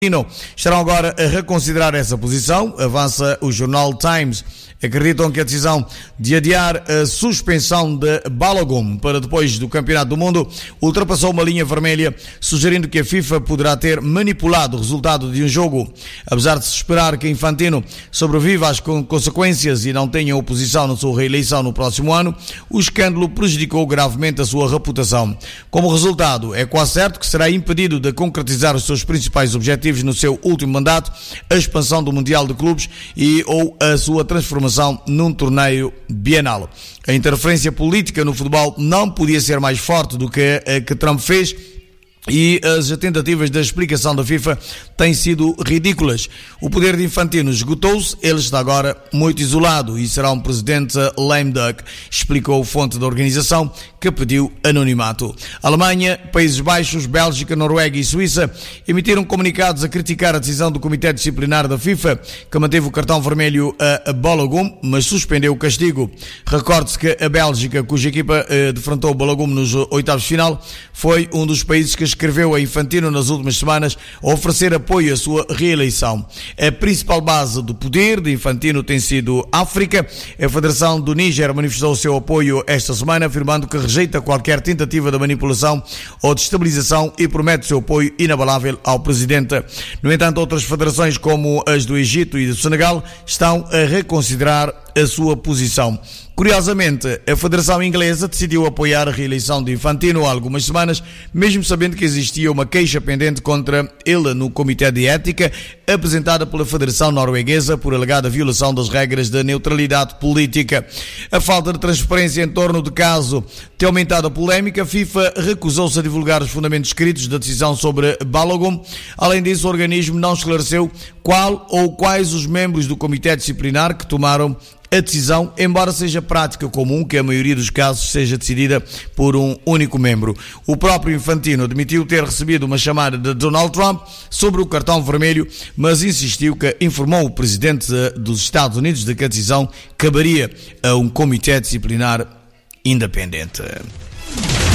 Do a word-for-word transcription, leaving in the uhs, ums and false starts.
estarão agora a reconsiderar essa posição, avança o jornal Times. Acreditam que a decisão de adiar a suspensão de Balogun para depois do Campeonato do Mundo ultrapassou uma linha vermelha, sugerindo que a FIFA poderá ter manipulado o resultado de um jogo. Apesar de se esperar que Infantino sobreviva às consequências e não tenha oposição na sua reeleição no próximo ano, o escândalo prejudicou gravemente a sua reputação. Como resultado, é quase certo que será impedido de concretizar os seus principais objetivos no seu último mandato, a expansão do Mundial de Clubes e ou a sua transformação num torneio bienal. A interferência política no futebol não podia ser mais forte do que a que Trump fez, e as tentativas de explicação da FIFA têm sido ridículas. O poder de Infantino esgotou-se, ele está agora muito isolado e será um presidente lame duck, explicou fonte da organização que pediu anonimato. Alemanha, Países Baixos, Bélgica, Noruega e Suíça emitiram comunicados a criticar a decisão do Comitê Disciplinar da FIFA, que manteve o cartão vermelho a Balogun, mas suspendeu o castigo. Recorde-se que a Bélgica, cuja equipa eh, defrontou o Balogun nos oitavos de final, foi um dos países que escreveu a Infantino nas últimas semanas a oferecer apoio à sua reeleição. A principal base do poder de Infantino tem sido África. A Federação do Níger manifestou o seu apoio esta semana, afirmando que rejeita qualquer tentativa de manipulação ou destabilização e promete o seu apoio inabalável ao presidente. No entanto, outras federações, como as do Egito e do Senegal, estão a reconsiderar a sua posição. Curiosamente, a Federação Inglesa decidiu apoiar a reeleição de Infantino há algumas semanas, mesmo sabendo que existia uma queixa pendente contra ele no Comitê de Ética, apresentada pela Federação Norueguesa por alegada violação das regras da neutralidade política. A falta de transparência em torno do caso tem aumentado a polémica. A FIFA recusou-se a divulgar os fundamentos escritos da decisão sobre Balogun. Além disso, o organismo não esclareceu qual ou quais os membros do Comitê Disciplinar que tomaram a decisão, embora seja prática comum que a maioria dos casos seja decidida por um único membro. O próprio Infantino admitiu ter recebido uma chamada de Donald Trump sobre o cartão vermelho, mas insistiu que informou o presidente dos Estados Unidos de que a decisão caberia a um comitê disciplinar independente.